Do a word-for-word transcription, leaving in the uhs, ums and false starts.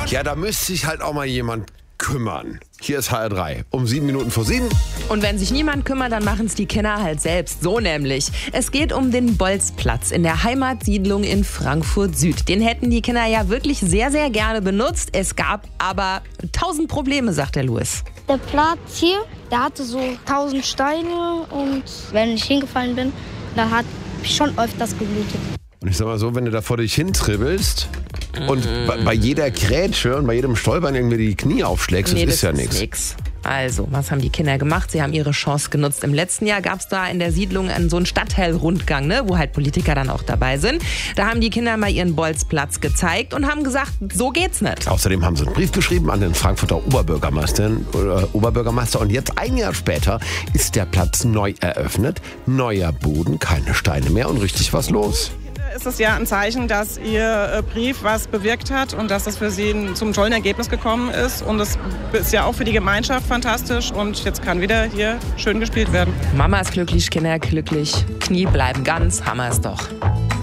Ja, da müsste sich halt auch mal jemand kümmern. Hier ist H R drei, um sieben Minuten vor sieben. Und wenn sich niemand kümmert, dann machen es die Kinder halt selbst. So nämlich. Es geht um den Bolzplatz in der Heimatsiedlung in Frankfurt Süd. Den hätten die Kinder ja wirklich sehr, sehr gerne benutzt. Es gab aber tausend Probleme, sagt der Louis. Der Platz hier, der hatte so tausend Steine und wenn ich hingefallen bin, dann hat schon öfters geblutet. Und ich sag mal so, wenn du da vor dich hintribbelst und bei, bei jeder Grätsche und bei jedem Stolpern irgendwie die Knie aufschlägst, Nee, das ist ja ist nichts. nix. Also, was haben die Kinder gemacht? Sie haben ihre Chance genutzt. Im letzten Jahr gab es da in der Siedlung einen, so einen Stadtteilrundgang, ne, wo halt Politiker dann auch dabei sind. Da haben die Kinder mal ihren Bolzplatz gezeigt und haben gesagt, so geht's nicht. Außerdem haben sie einen Brief geschrieben an den Frankfurter Oberbürgermeister, oder Oberbürgermeister. Und jetzt, ein Jahr später, ist der Platz neu eröffnet. Neuer Boden, keine Steine mehr und richtig was los. Ist es ja ein Zeichen, dass Ihr Brief was bewirkt hat und dass es für Sie zum tollen Ergebnis gekommen ist. Und das ist ja auch für die Gemeinschaft fantastisch. Und jetzt kann wieder hier schön gespielt werden. Mama ist glücklich, Kinder glücklich, Knie bleiben ganz, Hammer ist doch.